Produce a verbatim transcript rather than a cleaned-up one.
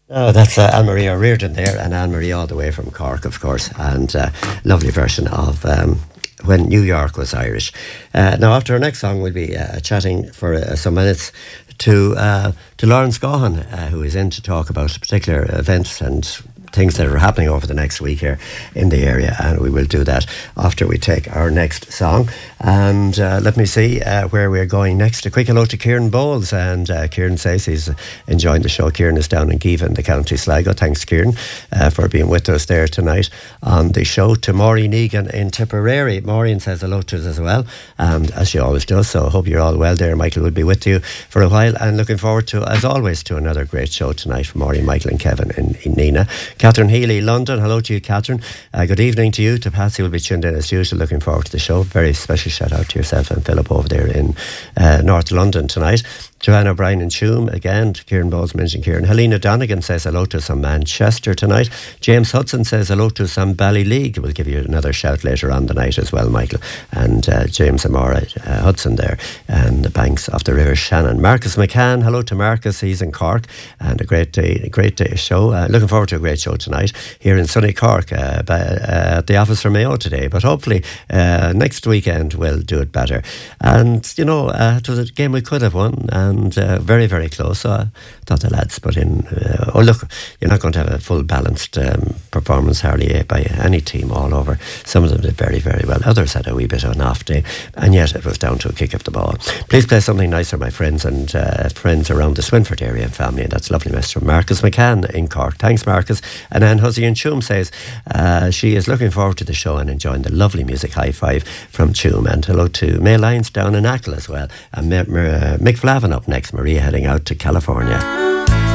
Oh, that's uh, Anne Marie O'Riordan there, and Anne Marie all the way from Cork, of course, and uh, lovely version of um, When New York Was Irish. Uh, now, after our next song, we'll be uh, chatting for uh, some minutes to uh, to Lawrence Gaughan, uh, who is in to talk about particular events and things that are happening over the next week here in the area, and we will do that after we take our next song. And uh, let me see uh, where we're going next. A quick hello to Kieran Bowles, and uh, Kieran says he's enjoying the show. Kieran is down in Givan, the County Sligo. Thanks, Kieran, uh, for being with us there tonight on the show. To Maureen Egan in Tipperary. Maureen says hello to us as well, and as she always does, so I hope you're all well there. Michael will be with you for a while, and looking forward to, as always, to another great show tonight from Maureen, Michael and Kevin in, in Nina. Catherine Healy, London. Hello to you, Catherine. Uh, good evening to you. To Patsy will be tuned in as usual. Looking forward to the show. Very special shout out to yourself and Philip over there in uh, North London tonight. Joanne O'Brien in Tuam, again, Kieran Bowles mentioned Kieran. Helena Donegan says hello to some Manchester tonight. James Hudson says hello to some Ballyleague. We'll give you another shout later on the night as well, Michael. And uh, James Amora uh, Hudson there, and the banks of the River Shannon. Marcus McCann, hello to Marcus. He's in Cork, and a great day, a great day show. Uh, looking forward to a great show tonight here in sunny Cork, uh, by, uh, at the office for Mayo today. But hopefully uh, next weekend we'll do it better. And, you know, uh, it was a game we could have won, and And uh, very, very close. So I thought the lads put in. Uh, oh, look, you're not going to have a full balanced um, performance hardly by any team all over. Some of them did very, very well. Others had a wee bit of an off day, and yet it was down to a kick of the ball. Please play something nice for my friends and uh, friends around the Swinford area and family. And that's a lovely message from Marcus McCann in Cork. Thanks, Marcus. And Anne Huzzy in Tuam says uh, she is looking forward to the show and enjoying the lovely music. High five from Tuam. And hello to May Lyons down in Achill as well. And M- M- uh, Mick Flavin up next. Maria heading out to California.